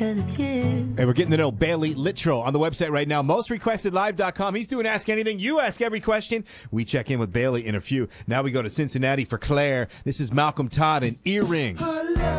'cause it's you. And we're getting to know Bailey Littrell on the website right now, mostrequestedlive.com. He's doing Ask Anything. You ask every question. We check in with Bailey in a few. Now we go to Cincinnati for Claire. This is Malcolm Todd and Earrings.